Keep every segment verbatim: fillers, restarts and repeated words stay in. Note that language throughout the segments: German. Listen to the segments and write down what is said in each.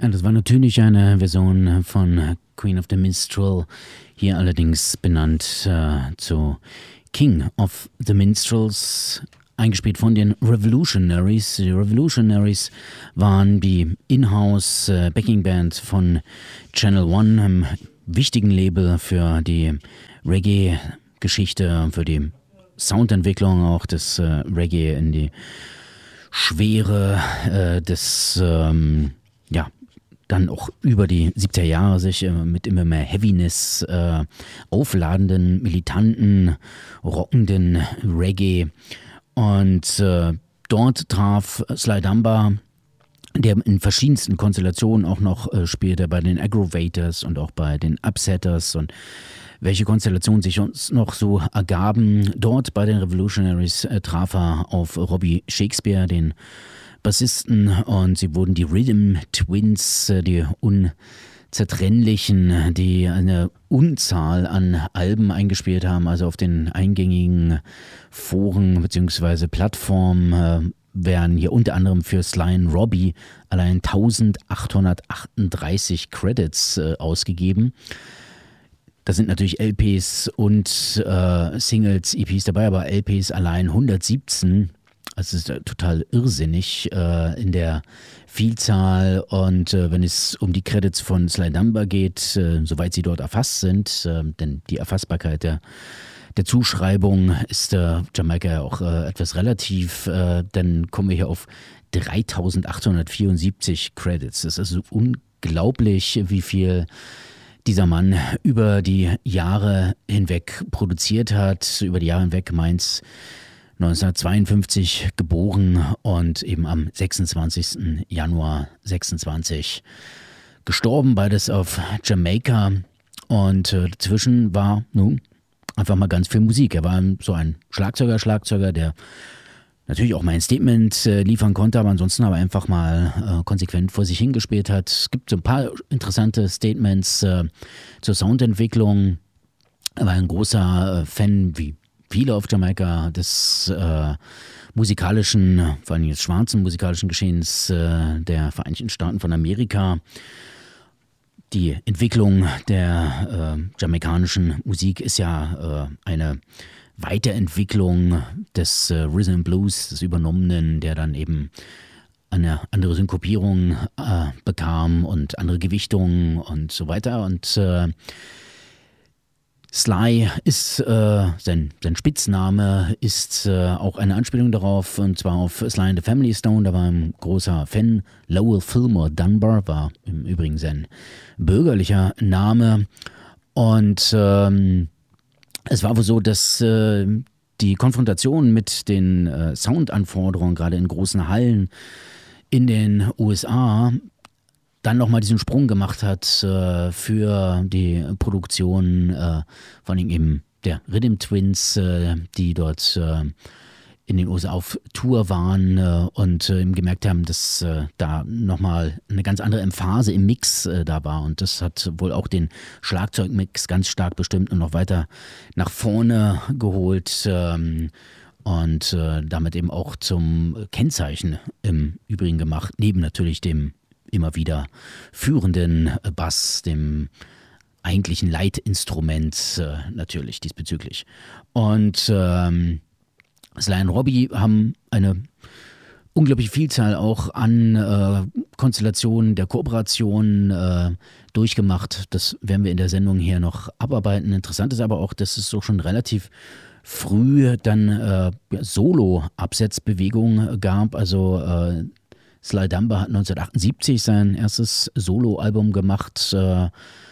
Ja, das war natürlich eine Version von Queen of the Minstrel, hier allerdings benannt äh, zu King of the Minstrels, eingespielt von den Revolutionaries. Die Revolutionaries waren die Inhouse äh, Backing Band von Channel One, einem wichtigen Label für die Reggae-Geschichte, für die Soundentwicklung auch des äh, Reggae in die Schwere äh, des ähm, ja, dann auch über die siebziger Jahre sich äh, mit immer mehr Heaviness äh, aufladenden, militanten, rockenden Reggae. Und äh, dort traf Sly Dunbar, der in verschiedensten Konstellationen auch noch äh, spielte, bei den Aggrovators und auch bei den Upsetters und welche Konstellationen sich uns noch so ergaben. Dort bei den Revolutionaries äh, traf er auf Robbie Shakespeare, den Bassisten, und sie wurden die Rhythm Twins, äh, die unzertrennlichen, die eine Unzahl an Alben eingespielt haben, also auf den eingängigen Foren bzw. Plattformen äh, werden hier unter anderem für Sly und Robbie allein eintausendachthundertachtunddreißig Credits äh, ausgegeben. Da sind natürlich L Ps und äh, Singles, E Ps dabei, aber L Ps allein hundertsiebzehn. Also es ist total irrsinnig äh, in der Vielzahl. Und äh, wenn es um die Credits von Sly Dunbar geht, äh, soweit sie dort erfasst sind, äh, denn die Erfassbarkeit der, der Zuschreibung ist äh, Jamaika ja auch äh, etwas relativ, äh, dann kommen wir hier auf dreitausendachthundertvierundsiebzig Credits. Das ist also unglaublich, wie viel dieser Mann über die Jahre hinweg produziert hat. Über die Jahre hinweg meins neunzehnhundertzweiundfünfzig geboren und eben am sechsundzwanzigsten Januar sechsundzwanzig gestorben. Beides auf Jamaika. Und äh, dazwischen war nun einfach mal ganz viel Musik. Er war so ein Schlagzeuger, Schlagzeuger, der natürlich auch mal ein Statement äh, liefern konnte, aber ansonsten aber einfach mal äh, konsequent vor sich hingespielt hat. Es gibt so ein paar interessante Statements äh, zur Soundentwicklung. Er war ein großer äh, Fan, wie viele auf Jamaika, des äh, musikalischen, vor allem des schwarzen musikalischen Geschehens äh, der Vereinigten Staaten von Amerika. Die Entwicklung der äh, jamaikanischen Musik ist ja äh, eine Weiterentwicklung des äh, Rhythm and Blues, des Übernommenen, der dann eben eine andere Synkopierung äh, bekam und andere Gewichtungen und so weiter. Und äh, Sly ist, äh, sein, sein Spitzname ist äh, auch eine Anspielung darauf, und zwar auf Sly and the Family Stone. Da war ein großer Fan. Lowell Fillmore Dunbar war im Übrigen sein bürgerlicher Name. Und ähm, es war wohl so, dass äh, die Konfrontation mit den äh, Soundanforderungen, gerade in großen Hallen in den U S A, dann nochmal diesen Sprung gemacht hat äh, für die Produktion äh, von eben der Rhythm Twins, äh, die dort äh, in den U S A auf Tour waren äh, und äh, gemerkt haben, dass äh, da nochmal eine ganz andere Emphase im Mix äh, da war. Und das hat wohl auch den Schlagzeugmix ganz stark bestimmt und noch weiter nach vorne geholt ähm, und äh, damit eben auch zum Kennzeichen im Übrigen gemacht, neben natürlich dem immer wieder führenden Bass, dem eigentlichen Leitinstrument äh, natürlich diesbezüglich. Und ähm, Sly und Robbie haben eine unglaubliche Vielzahl auch an äh, Konstellationen der Kooperation äh, durchgemacht. Das werden wir in der Sendung hier noch abarbeiten. Interessant ist aber auch, dass es so schon relativ früh dann äh, Solo-Absetzbewegungen gab. Also äh, Sly Dunbar hat neunzehnhundertachtundsiebzig sein erstes Soloalbum gemacht. Äh,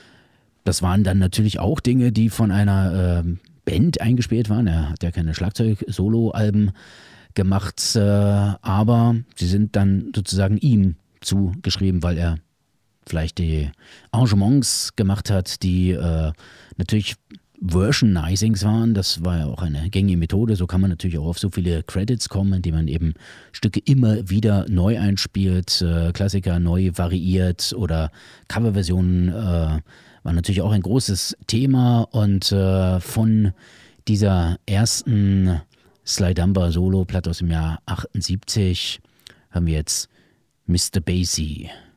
das waren dann natürlich auch Dinge, die von einer äh, Band eingespielt waren. Er hat ja keine Schlagzeug-Solo-Alben gemacht, äh, aber sie sind dann sozusagen ihm zugeschrieben, weil er vielleicht die Arrangements gemacht hat, die äh, natürlich Versionizings waren. Das war ja auch eine gängige Methode. So kann man natürlich auch auf so viele Credits kommen, indem man eben Stücke immer wieder neu einspielt, äh, Klassiker neu variiert oder Coverversionen äh, war natürlich auch ein großes Thema. Und äh, von dieser ersten Sly Dunbar Solo-Platte aus dem Jahr achtundsiebzig haben wir jetzt Mister Basie.